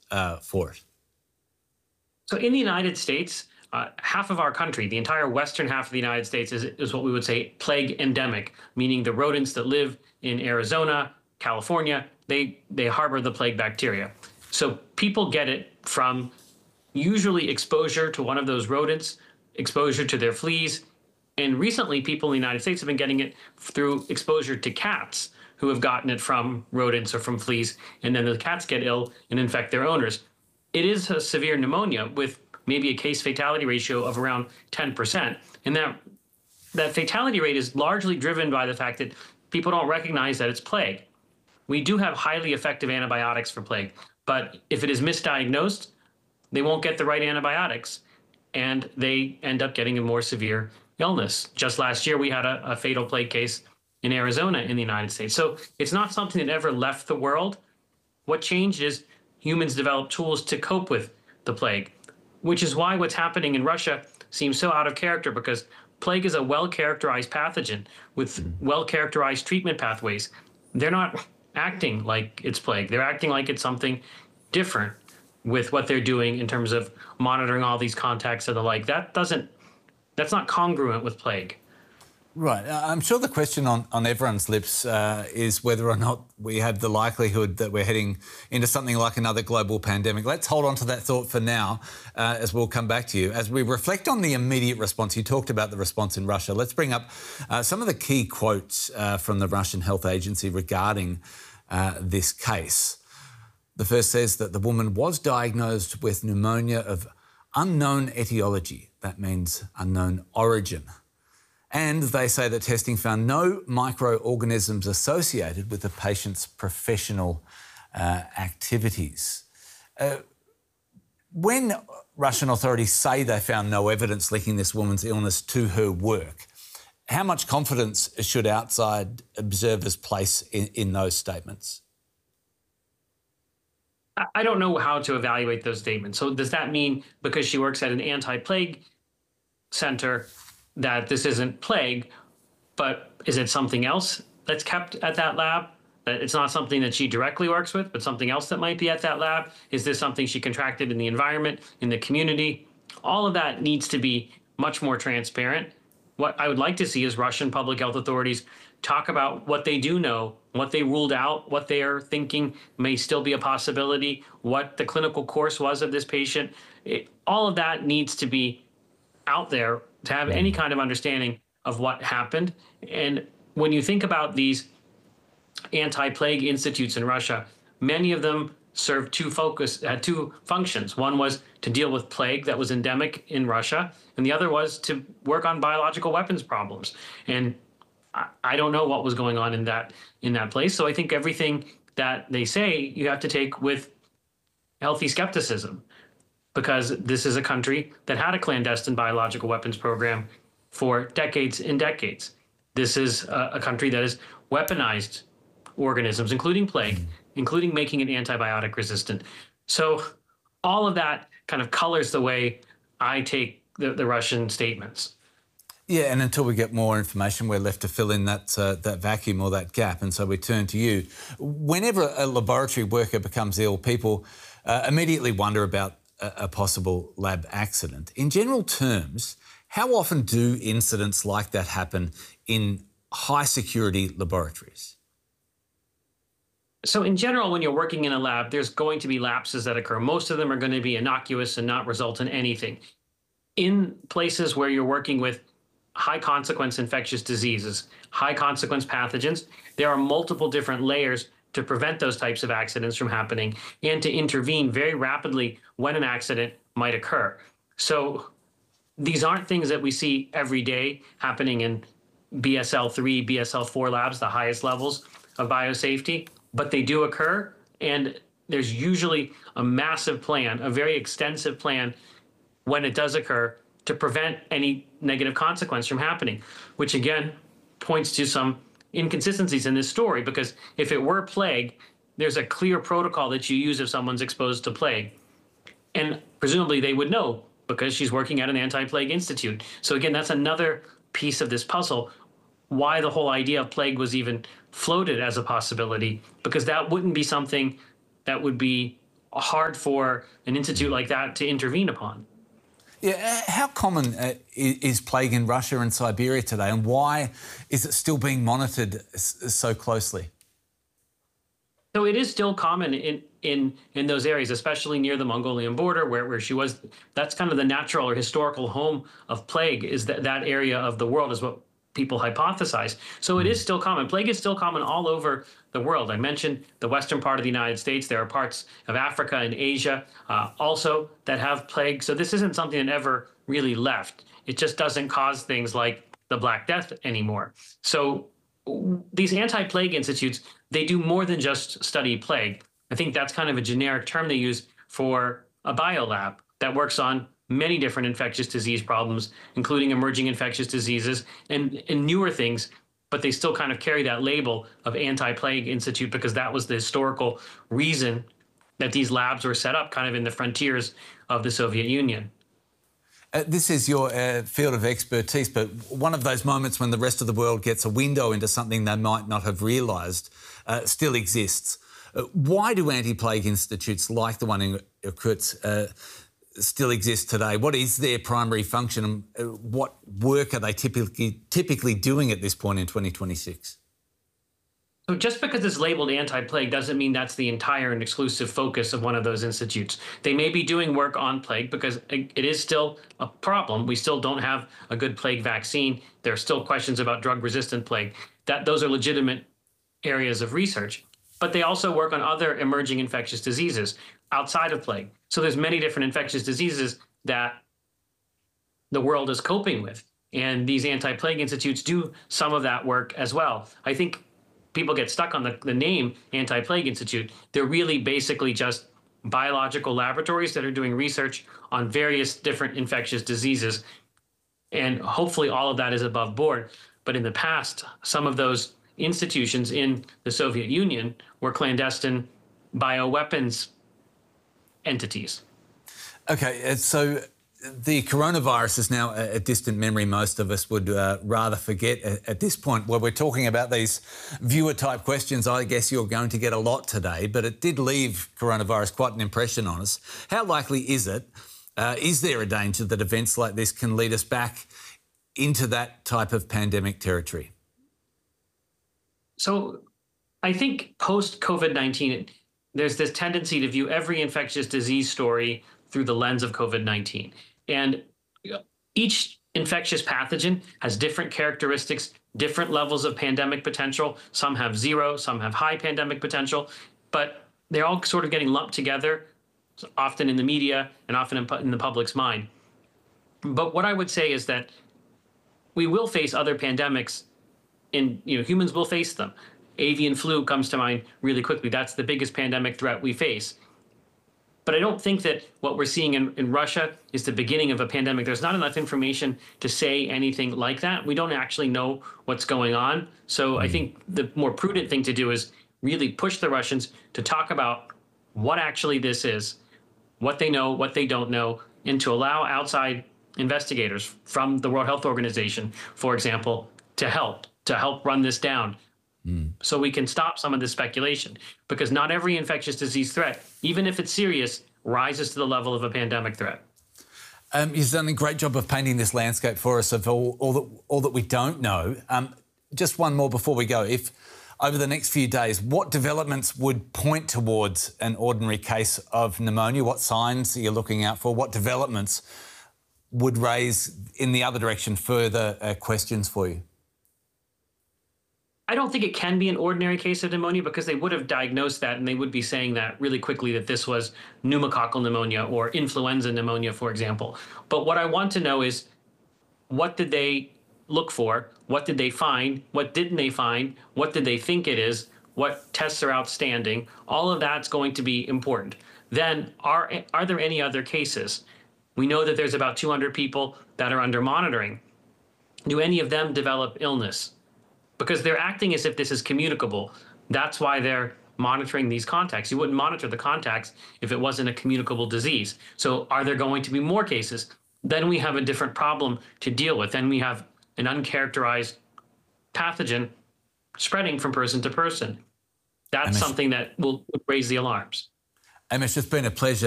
for it? So in the United States, half of our country, the entire western half of the United States, is what we would say plague endemic, meaning the rodents that live in Arizona, California, they harbor the plague bacteria. So people get it from usually exposure to one of those rodents, exposure to their fleas. And recently, people in the United States have been getting it through exposure to cats who have gotten it from rodents or from fleas, and then the cats get ill and infect their owners. It is a severe pneumonia with maybe a case fatality ratio of around 10%. And that fatality rate is largely driven by the fact that people don't recognize that it's plague. We do have highly effective antibiotics for plague, but if it is misdiagnosed, they won't get the right antibiotics, and they end up getting a more severe illness. Just last year, we had a fatal plague case in Arizona in the United States. So it's not something that ever left the world. What changed is humans developed tools to cope with the plague, which is why what's happening in Russia seems so out of character, because plague is a well-characterized pathogen with well-characterized treatment pathways. They're not acting like it's plague. They're acting like it's something different with what they're doing in terms of monitoring all these contacts and the like. That's not congruent with plague. Right. I'm sure the question on everyone's lips is whether or not we have the likelihood that we're heading into something like another global pandemic. Let's hold on to that thought for now, as we'll come back to you. As we reflect on the immediate response, you talked about the response in Russia. Let's bring up some of the key quotes from the Russian Health Agency regarding this case. The first says that the woman was diagnosed with pneumonia of unknown etiology. That means unknown origin. And they say that testing found no microorganisms associated with the patient's professional activities. When Russian authorities say they found no evidence linking this woman's illness to her work, how much confidence should outside observers place in those statements? I don't know how to evaluate those statements. So does that mean because she works at an anti-plague center that this isn't plague, but is it something else that's kept at that lab? That it's not something that she directly works with, but something else that might be at that lab? Is this something she contracted in the environment, in the community? All of that needs to be much more transparent. What I would like to see is Russian public health authorities talk about what they do know, what they ruled out, what they are thinking may still be a possibility, what the clinical course was of this patient. All of that needs to be out there to have any kind of understanding of what happened. And when you think about these anti-plague institutes in Russia, many of them served had two functions. One was to deal with plague that was endemic in Russia, and the other was to work on biological weapons problems. And I don't know what was going on in that place. So I think everything that they say you have to take with healthy skepticism, because this is a country that had a clandestine biological weapons program for decades and decades. This is a country that has weaponized organisms, including plague, including making it antibiotic resistant. So all of that kind of colors the way I take the Russian statements. Yeah, and until we get more information, we're left to fill in that vacuum or that gap. And so we turn to you. Whenever a laboratory worker becomes ill, people immediately wonder about a possible lab accident. In general terms, how often do incidents like that happen in high-security laboratories? So in general, when you're working in a lab, there's going to be lapses that occur. Most of them are going to be innocuous and not result in anything. In places where you're working with high-consequence infectious diseases, high-consequence pathogens, there are multiple different layers to prevent those types of accidents from happening and to intervene very rapidly when an accident might occur. So these aren't things that we see every day happening in BSL-3, BSL-4 labs, the highest levels of biosafety, but they do occur, and there's usually a massive plan, a very extensive plan when it does occur to prevent any negative consequence from happening, which again points to some inconsistencies in this story, because if it were plague, there's a clear protocol that you use if someone's exposed to plague. And presumably they would know because she's working at an anti-plague institute. So again, that's another piece of this puzzle, why the whole idea of plague was even floated as a possibility, because that wouldn't be something that would be hard for an institute like that to intervene upon. Yeah, how common is plague in Russia and Siberia today, and why is it still being monitored so closely? So it is still common in those areas, especially near the Mongolian border, where she was. That's kind of the natural or historical home of plague. Is that area of the world is what people hypothesize. So it is still common. Plague is still common all over the world. I mentioned the western part of the United States. There are parts of Africa and Asia also that have plague. So this isn't something that ever really left. It just doesn't cause things like the Black Death anymore. So these anti-plague institutes, they do more than just study plague. I think that's kind of a generic term they use for a biolab that works on many different infectious disease problems, including emerging infectious diseases and newer things, but they still kind of carry that label of anti-plague institute because that was the historical reason that these labs were set up kind of in the frontiers of the Soviet Union. This is your field of expertise, but one of those moments when the rest of the world gets a window into something they might not have realised still exists. Why do anti-plague institutes like the one in Irkutsk still exist today? What is their primary function, and what work are they typically doing at this point in 2026? So just because it's labeled anti-plague doesn't mean that's the entire and exclusive focus of one of those institutes. They may be doing work on plague because it is still a problem. We still don't have a good plague vaccine. There are still questions about drug-resistant plague. Those are legitimate areas of research. But they also work on other emerging infectious diseases outside of plague. So there's many different infectious diseases that the world is coping with. And these anti-plague institutes do some of that work as well. I think people get stuck on the name Anti-Plague Institute. They're really basically just biological laboratories that are doing research on various different infectious diseases. And hopefully all of that is above board. But in the past, some of those institutions in the Soviet Union were clandestine bioweapons entities. Okay, so the coronavirus is now a distant memory most of us would rather forget at this point. Where we're talking about these viewer-type questions, I guess you're going to get a lot today, but it did leave coronavirus quite an impression on us. How likely is it? Is there a danger that events like this can lead us back into that type of pandemic territory? So I think post-COVID-19, there's this tendency to view every infectious disease story through the lens of COVID-19. And each infectious pathogen has different characteristics, different levels of pandemic potential. Some have zero, some have high pandemic potential, but they're all sort of getting lumped together, often in the media and often in the public's mind. But what I would say is that we will face other pandemics. Humans will face them. Avian flu comes to mind really quickly. That's the biggest pandemic threat we face. But I don't think that what we're seeing in Russia is the beginning of a pandemic. There's not enough information to say anything like that. We don't actually know what's going on. So I think the more prudent thing to do is really push the Russians to talk about what actually this is, what they know, what they don't know, and to allow outside investigators from the World Health Organization, for example, to help run this down. So we can stop some of this speculation, because not every infectious disease threat, even if it's serious, rises to the level of a pandemic threat. You've done a great job of painting this landscape for us of all that we don't know. Just one more before we go. If over the next few days, what developments would point towards an ordinary case of pneumonia? What signs are you looking out for? What developments would raise in the other direction further questions for you? I don't think it can be an ordinary case of pneumonia, because they would have diagnosed that and they would be saying that really quickly, that this was pneumococcal pneumonia or influenza pneumonia, for example. But what I want to know is, what did they look for? What did they find? What didn't they find? What did they think it is? What tests are outstanding? All of that's going to be important. Then, are there any other cases? We know that there's about 200 people that are under monitoring. Do any of them develop illness? Because they're acting as if this is communicable. That's why they're monitoring these contacts. You wouldn't monitor the contacts if it wasn't a communicable disease. So are there going to be more cases? Then we have a different problem to deal with. Then we have an uncharacterized pathogen spreading from person to person. That's something that will raise the alarms. Emma, it's just been a pleasure.